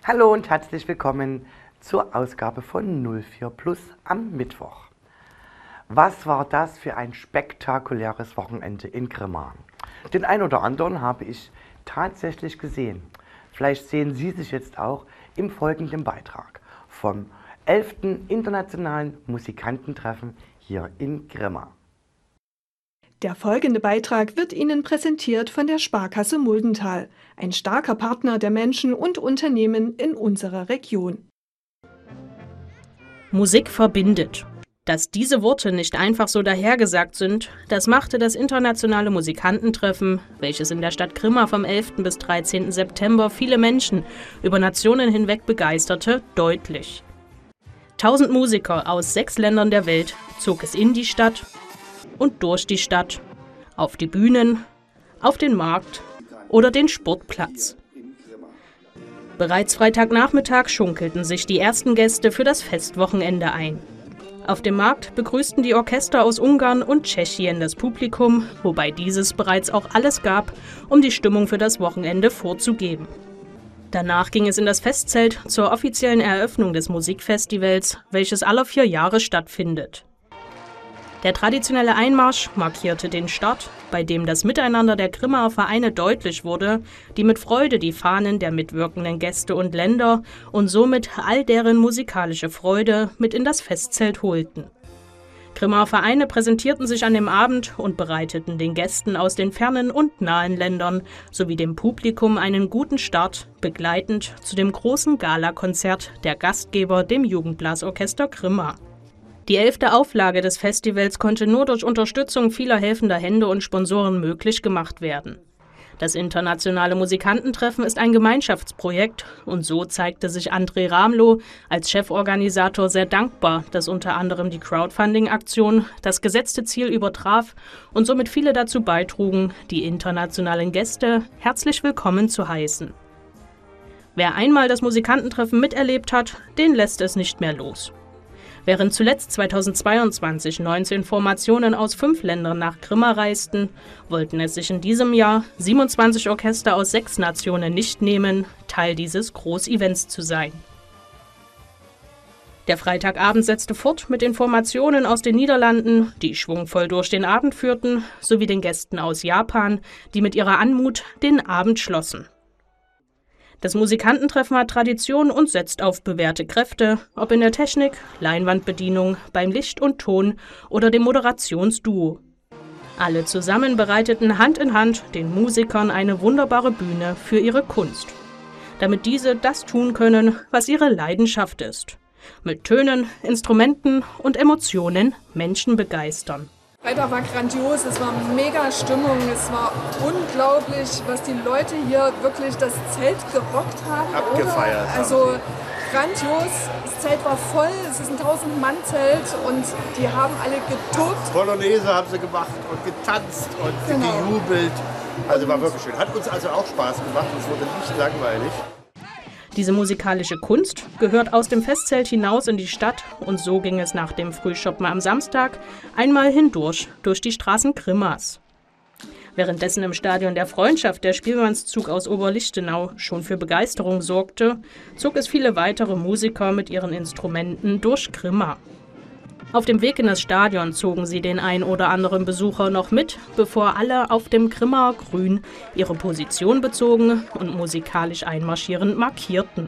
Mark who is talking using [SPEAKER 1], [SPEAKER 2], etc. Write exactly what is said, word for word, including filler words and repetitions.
[SPEAKER 1] Hallo und herzlich willkommen zur Ausgabe von null vier Plus am Mittwoch. Was war das für ein spektakuläres Wochenende in Grimma? Den einen oder anderen habe ich tatsächlich gesehen. Vielleicht sehen Sie sich jetzt auch im folgenden Beitrag vom elften Internationalen Musikantentreffen hier in Grimma.
[SPEAKER 2] Der folgende Beitrag wird Ihnen präsentiert von der Sparkasse Muldental, ein starker Partner der Menschen und Unternehmen in unserer Region.
[SPEAKER 3] Musik verbindet. Dass diese Worte nicht einfach so dahergesagt sind, das machte das internationale Musikantentreffen, welches in der Stadt Grimma vom elften bis dreizehnten September viele Menschen über Nationen hinweg begeisterte, deutlich. Tausend Musiker aus sechs Ländern der Welt zog es in die Stadt und durch die Stadt, auf die Bühnen, auf den Markt oder den Sportplatz. Bereits Freitagnachmittag schunkelten sich die ersten Gäste für das Festwochenende ein. Auf dem Markt begrüßten die Orchester aus Ungarn und Tschechien das Publikum, wobei dieses bereits auch alles gab, um die Stimmung für das Wochenende vorzugeben. Danach ging es in das Festzelt zur offiziellen Eröffnung des Musikfestivals, welches alle vier Jahre stattfindet. Der traditionelle Einmarsch markierte den Start, bei dem das Miteinander der Grimmaer Vereine deutlich wurde, die mit Freude die Fahnen der mitwirkenden Gäste und Länder und somit all deren musikalische Freude mit in das Festzelt holten. Grimmaer Vereine präsentierten sich an dem Abend und bereiteten den Gästen aus den fernen und nahen Ländern sowie dem Publikum einen guten Start, begleitend zu dem großen Galakonzert der Gastgeber, dem Jugendblasorchester Grimma. Die elfte Auflage des Festivals konnte nur durch Unterstützung vieler helfender Hände und Sponsoren möglich gemacht werden. Das internationale Musikantentreffen ist ein Gemeinschaftsprojekt und so zeigte sich André Ramlow als Cheforganisator sehr dankbar, dass unter anderem die Crowdfunding-Aktion das gesetzte Ziel übertraf und somit viele dazu beitrugen, die internationalen Gäste herzlich willkommen zu heißen. Wer einmal das Musikantentreffen miterlebt hat, den lässt es nicht mehr los. Während zuletzt zweitausendzweiundzwanzig neunzehn Formationen aus fünf Ländern nach Grimma reisten, wollten es sich in diesem Jahr siebenundzwanzig Orchester aus sechs Nationen nicht nehmen, Teil dieses Großevents zu sein. Der Freitagabend setzte fort mit den Formationen aus den Niederlanden, die schwungvoll durch den Abend führten, sowie den Gästen aus Japan, die mit ihrer Anmut den Abend schlossen. Das Musikantentreffen hat Tradition und setzt auf bewährte Kräfte, ob in der Technik, Leinwandbedienung, beim Licht und Ton oder dem Moderationsduo. Alle zusammen bereiteten Hand in Hand den Musikern eine wunderbare Bühne für ihre Kunst, damit diese das tun können, was ihre Leidenschaft ist: mit Tönen, Instrumenten und Emotionen Menschen begeistern.
[SPEAKER 4] Freitag war grandios, es war mega Stimmung, es war unglaublich, was die Leute hier wirklich das Zelt gerockt haben.
[SPEAKER 5] Abgefeiert.
[SPEAKER 4] Oder? Also grandios, das Zelt war voll, es ist ein tausend-Mann-Zelt und die haben alle getobt.
[SPEAKER 5] Polonaise haben sie gemacht und getanzt und genau. gejubelt. Also war wirklich schön. Hat uns also auch Spaß gemacht, es wurde nicht langweilig.
[SPEAKER 3] Diese musikalische Kunst gehört aus dem Festzelt hinaus in die Stadt und so ging es nach dem Frühschoppen am Samstag einmal hindurch durch die Straßen Grimmas. Währenddessen im Stadion der Freundschaft der Spielmannszug aus Oberlichtenau schon für Begeisterung sorgte, zog es viele weitere Musiker mit ihren Instrumenten durch Grimma. Auf dem Weg in das Stadion zogen sie den ein oder anderen Besucher noch mit, bevor alle auf dem Grimmaer Grün ihre Position bezogen und musikalisch einmarschierend markierten.